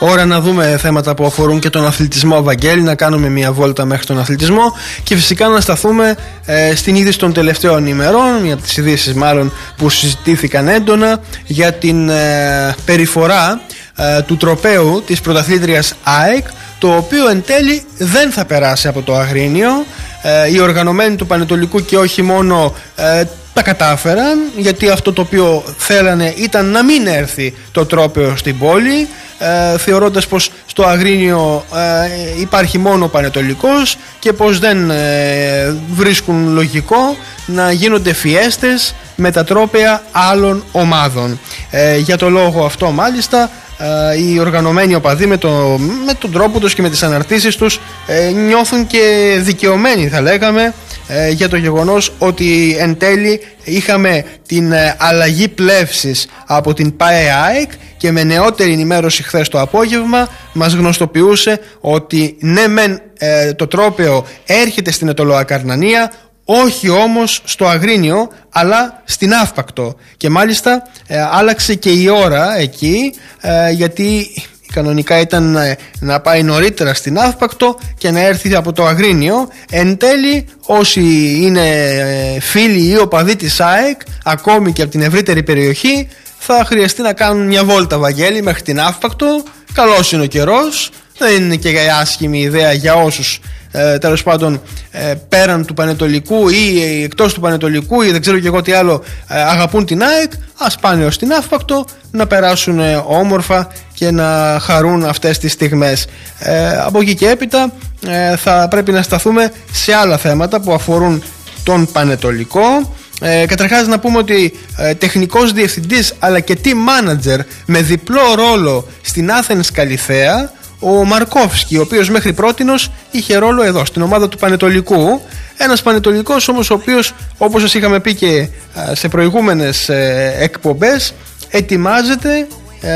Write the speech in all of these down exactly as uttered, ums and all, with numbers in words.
Ώρα να δούμε θέματα που αφορούν και τον αθλητισμό, Βαγγέλη, να κάνουμε μια βόλτα μέχρι τον αθλητισμό και φυσικά να σταθούμε ε, στην είδηση των τελευταίων ημερών, μια από τις ειδήσεις μάλλον που συζητήθηκαν έντονα για την ε, περιφορά ε, του τροπαίου της πρωταθλήτριας ΑΕΚ, το οποίο εν τέλει δεν θα περάσει από το Αγρίνιο. Ε, οι οργανωμένοι του Πανετολικού και όχι μόνο ε, τα κατάφεραν, γιατί αυτό το οποίο θέλανε ήταν να μην έρθει το τρόπαιο στην πόλη, ε, θεωρώντας πως στο Αγρίνιο ε, υπάρχει μόνο ο Πανετολικός και πως δεν ε, βρίσκουν λογικό να γίνονται φιέστες με τα τρόπαια άλλων ομάδων. Ε, για το λόγο αυτό μάλιστα Uh, οι οργανωμένοι οπαδοί με, το, με τον τρόπο τους και με τις αναρτήσεις τους ε, νιώθουν και δικαιωμένοι, θα λέγαμε, ε, για το γεγονός ότι εν τέλει είχαμε την ε, αλλαγή πλεύσης από την ΠΑΕ ΑΕΚ και με νεότερη ενημέρωση χθες το απόγευμα μας γνωστοποιούσε ότι ναι μεν ε, το τρόπαιο έρχεται στην Αιτωλοακαρνανία, όχι όμως στο Αγρίνιο αλλά στην Αύπακτο, και μάλιστα ε, άλλαξε και η ώρα εκεί, ε, γιατί κανονικά ήταν ε, να πάει νωρίτερα στην Αύπακτο και να έρθει από το Αγρίνιο. Εν τέλει όσοι είναι ε, φίλοι ή οπαδοί της ΑΕΚ, ακόμη και από την ευρύτερη περιοχή, θα χρειαστεί να κάνουν μια βόλτα, Βαγγέλη, μέχρι την Αύπακτο. Καλός είναι ο καιρός, δεν είναι και άσχημη ιδέα για όσους Ε, τέλος πάντων ε, πέραν του Πανετολικού ή ε, εκτός του Πανετολικού ή δεν ξέρω και εγώ τι άλλο ε, αγαπούν την ΑΕΚ, ας πάνε ως την Αύπακτο να περάσουν ε, όμορφα και να χαρούν αυτές τις στιγμές. Ε, από εκεί και έπειτα ε, θα πρέπει να σταθούμε σε άλλα θέματα που αφορούν τον Πανετολικό. Ε, καταρχάς να πούμε ότι ε, τεχνικός διευθυντής αλλά και team manager με διπλό ρόλο στην Athens Καλιθέα, ο Μαρκόφσκι, ο οποίος μέχρι πρότινος είχε ρόλο εδώ στην ομάδα του Πανετολικού. Ένας Πανετολικός όμως ο οποίος, όπως σας είχαμε πει και σε προηγούμενες εκπομπές, ετοιμάζεται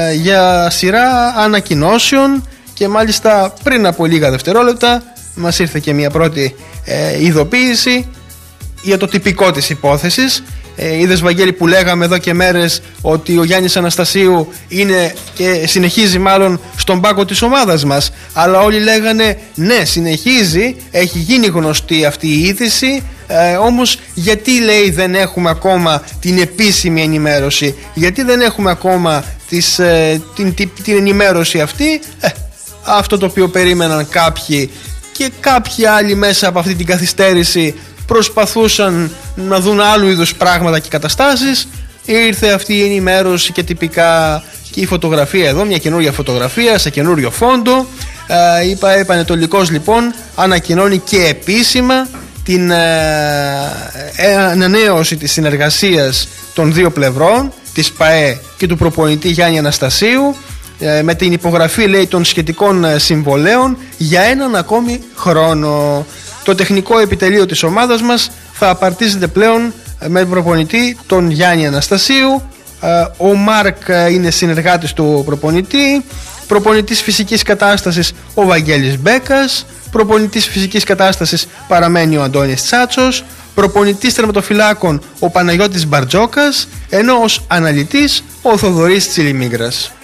για σειρά ανακοινώσεων και μάλιστα πριν από λίγα δευτερόλεπτα μας ήρθε και μια πρώτη ειδοποίηση για το τυπικό της υπόθεσης. Ε, είδες, Βαγγέλη, που λέγαμε εδώ και μέρες ότι ο Γιάννης Αναστασίου είναι και συνεχίζει μάλλον στον πάγκο της ομάδας μας, αλλά όλοι λέγανε ναι, συνεχίζει, έχει γίνει γνωστή αυτή η είδηση, ε, όμως γιατί, λέει, δεν έχουμε ακόμα την επίσημη ενημέρωση, γιατί δεν έχουμε ακόμα τις, ε, την, την, την ενημέρωση αυτή. ε, αυτό το οποίο περίμεναν κάποιοι και κάποιοι άλλοι μέσα από αυτή την καθυστέρηση προσπαθούσαν να δουν άλλου είδους πράγματα και καταστάσεις. Ήρθε αυτή η ενημέρωση και τυπικά και η φωτογραφία εδώ, μια καινούργια φωτογραφία σε καινούριο φόντο. ε, η ΠΑΕ Πανετολικός λοιπόν ανακοινώνει και επίσημα την ε, ανανέωση της συνεργασίας των δύο πλευρών, της ΠΑΕ και του προπονητή Γιάννη Αναστασίου, ε, με την υπογραφή, λέει, των σχετικών συμβολέων για έναν ακόμη χρόνο. Το τεχνικό επιτελείο της ομάδας μας θα απαρτίζεται πλέον με προπονητή τον Γιάννη Αναστασίου. Ο Μάρκ είναι συνεργάτης του προπονητή. Προπονητής φυσικής κατάστασης ο Βαγγέλης Μπέκας. Προπονητής φυσικής κατάστασης παραμένει ο Αντώνης Τσάτσος. Προπονητής τερματοφυλάκων ο Παναγιώτης Μπαρτζόκας. Ενώ ως αναλυτής ο Θοδωρής Τσιλιμίγκρας.